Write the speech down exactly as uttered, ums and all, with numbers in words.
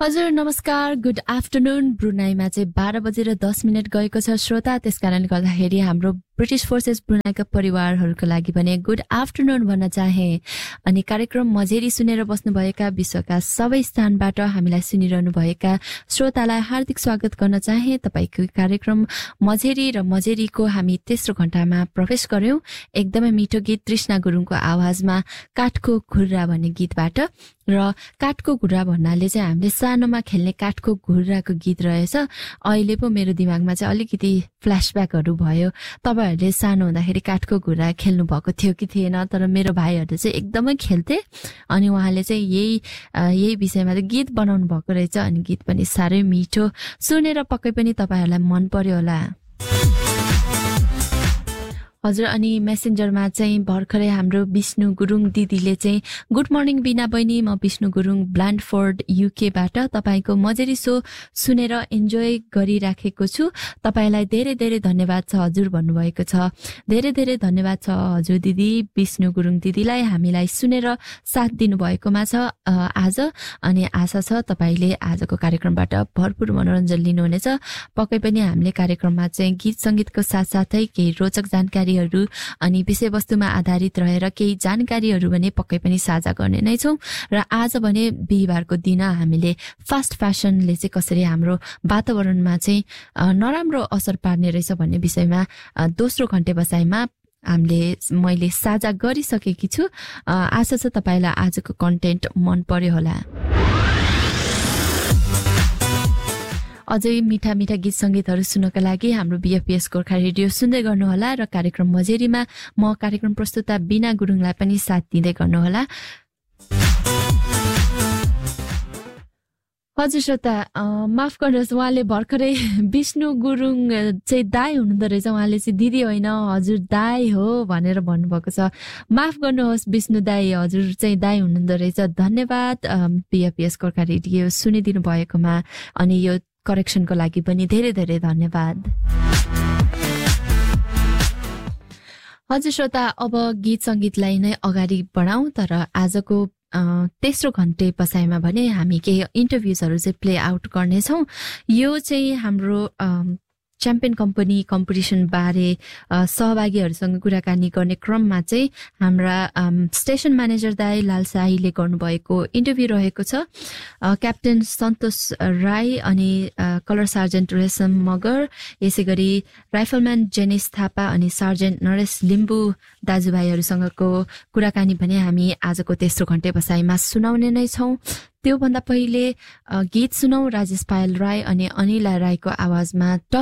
हजुर नमस्कार, good afternoon. ब्रुनाईमा चाहिँ बाह्र बजेर दस मिनट गएको छ श्रोता, त्यस कारणले गर्दाखेरि हाम्रो ब्रिटिश फोर्सेस ब्रुनाईका परिवारहरूको लागि भने गुड आफ्टरनुन भन्न चाहे। अनि कार्यक्रम मझेरी सुनेर बस्नुभएका विश्वका सबै स्थानबाट हामीलाई सुनिरहनु भएका श्रोतालाई हार्दिक स्वागत गर्न चाहे। तपाईको कार्यक्रम मझेरी र मझेरीको हामी तेस्रो घण्टामा प्रवेश गर्यौं। एकदमै मिठो गीत तृष्णा गुरुङको आवाजमा काठको घुर्रा भन्ने गीतबाट। र काठको घुर्रा भन्नाले चाहिँ हामीले सानोमा खेल्ने काठको घुर्राको गीत रहेछ। अहिले पो मेरो दिमागमा चाहिँ अलिकति फ्ल्यासब्याकहरू भयो। तपाईहरूले सानो हुँदाखेरि काठको घुर्रा खेल्नु भएको थियो कि थिएन? तर मेरो भाइहरूले चाहिँ एकदमै खेल्थे। अनि उहाँले चाहिँ यही यही विषयमा चाहिँ गीत बनाउनु भएको रहेछ। अनि गीत पनि साह्रै मिठो, सुनेर पक्कै पनि तपाईहरूलाई मन पर्यो होला। हजुर, अनि मेसेन्जरमा चाहिँ भर्खरै हाम्रो विष्णु गुरुङ दिदीले चाहिँ गुड मर्निङ बिना बहिनी, म विष्णु गुरुङ ब्ल्यान्डफोर्ड युकेबाट तपाईको मझेरी सो सुनेर इन्जोय गरिराखेको छु। तपाईलाई धेरै धेरै धन्यवाद छ हजुर भन्नुभएको छ। धेरै धेरै धन्यवाद छ हजुर दिदी, विष्णु गुरुङ दिदीलाई हामीलाई सुनेर साथ दिनुभएकोमा छ आज। अनि आशा छ तपाईले आजको कार्यक्रमबाट भरपुर मनोरञ्जन लिनुहुनेछ। पक्कै पनि हामीले कार्यक्रममा चाहिँ गीत संगीतको साथसाथै केही रोचक जानकारी अनि विषयवस्तुमा आधारित रहेर केही जानकारीहरू भने पक्कै पनि साझा गर्ने नै छौं। र आज भने बिहीबारको दिन हामीले फास्ट फ्यासनले चाहिँ कसरी हाम्रो वातावरणमा चाहिँ नराम्रो असर पार्ने रहेछ भन्ने विषयमा दोस्रो घण्टे बसाइमा हामीले मैले साझा गरिसकेकी छु। आशा छ तपाईलाई आजको कन्टेन्ट मन पर्यो होला। अझै मिठा मिठा गीत संगीतहरू सुन्नका लागि हाम्रो बीएफपीएस गोर्खा रेडियो सुन्दै गर्नुहोला। र कार्यक्रम मझेरीमा म कार्यक्रम प्रस्तुता बिना गुरुङलाई पनि साथ दिँदै गर्नुहोला। हजुर श्रोता, माफ गर्नुहोस्, उहाँले भर्खरै विष्णु गुरुङ चाहिँ दाई हुनुहुँदो रहेछ। उहाँले चाहिँ दिदी होइन हजुर दाई हो भनेर भन्नुभएको छ। माफ गर्नुहोस् विष्णु दाई, हजुर चाहिँ दाई हुनुहुँदो रहेछ। धन्यवाद बीएफपीएस गोर्खा रेडियो सुनिदिनु भएकोमा। अनि यो करेक्सनको लागि पनि धेरै धेरै धन्यवाद। हजुर श्रोता, अब गीत संगीतलाई नै अगाडि बढाउँ। तर आजको तेस्रो घण्टे पसाइमा भने हामी केही इन्टरभ्युजहरू चाहिँ प्ले आउट गर्नेछौँ। यो चाहिँ हाम्रो च्याम्पियन कम्पनी कम्पिटिसन बारे सहभागीहरूसँग कुराकानी गर्ने क्रममा चाहिँ हाम्रा स्टेसन म्यानेजर दाई लाल शाहीले गर्नुभएको इन्टरभ्यू रहेको छ। क्याप्टेन सन्तोष राई अनि कलर सार्जेन्ट रेशम मगर, यसै गरी राइफलम्यान जेनिस थापा अनि सार्जेन्ट नरेश लिम्बू दाजुभाइहरूसँगको कुराकानी भने हामी आजको तेस्रो घण्टे बसाइमा सुनाउने नै छौँ। त्योभन्दा पहिले गीत सुनौ राजेश पायल राई अनि अनिला राईको आवाजमा